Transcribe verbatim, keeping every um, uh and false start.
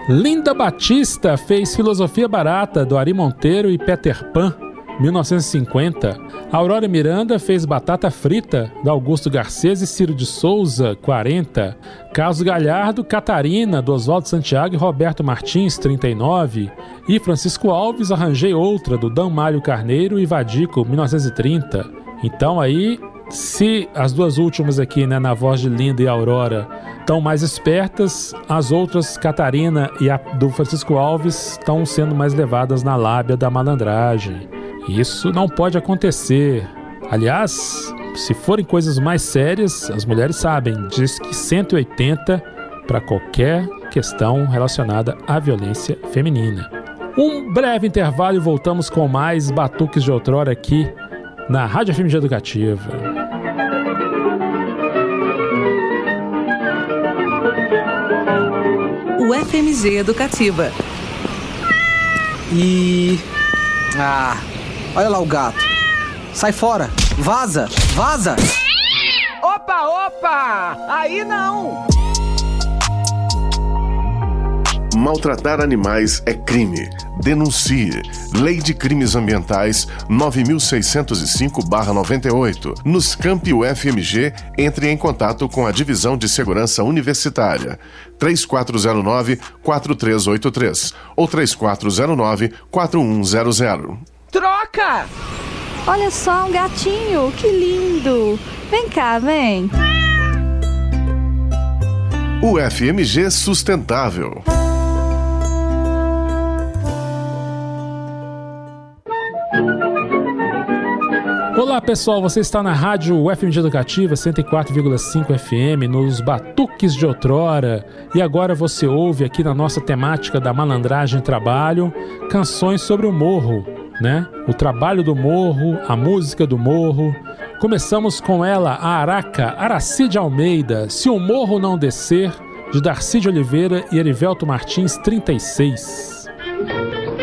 Linda Batista fez Filosofia Barata, do Ari Monteiro e Peter Pan, mil novecentos e cinquenta. Aurora Miranda fez Batata Frita, do Augusto Garcês e Ciro de Souza, quarenta. Carlos Galhardo, Catarina, do Oswaldo Santiago e Roberto Martins, trinta e nove. E Francisco Alves, Arranjei Outra, do Dan Mário Carneiro e Vadico, mil novecentos e trinta. Então aí, se as duas últimas aqui, né, na voz de Linda e Aurora, estão mais espertas, as outras, Catarina e a do Francisco Alves, estão sendo mais levadas na lábia da malandragem. Isso não pode acontecer. Aliás, se forem coisas mais sérias, as mulheres sabem, diz que cento e oitenta para qualquer questão relacionada à violência feminina. Um breve intervalo e voltamos com mais Batuques de Outrora aqui na Rádio F M G Educativa. O F M G Educativa. E... Ah, olha lá o gato. Sai fora. Vaza, vaza. Opa, opa! Aí não! Maltratar animais é crime. Denuncie. Lei de Crimes Ambientais nove mil seiscentos e cinco barra noventa e oito. Nos Campi U F M G, entre em contato com a Divisão de Segurança Universitária. três quatro zero nove, quatro três oito três ou três quatro zero nove, quatro um zero zero. Troca! Olha só, um gatinho, que lindo! Vem cá, vem! U F M G Sustentável. Olá pessoal, você está na rádio U F M G Educativa cento e quatro vírgula cinco F M, nos Batuques de Outrora. E agora você ouve aqui na nossa temática da malandragem e trabalho, canções sobre o morro, né? O trabalho do morro, a música do morro. Começamos com ela, a Araca, Aracide Almeida, Se o Morro Não Descer, de Darcy de Oliveira e Erivelto Martins, trinta e seis.